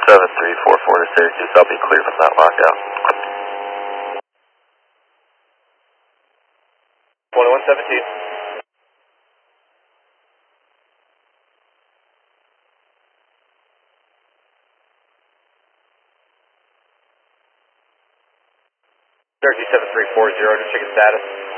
7344 to Syracuse, I'll be clear from that lockout. 2117. Syracuse 7340 to check status.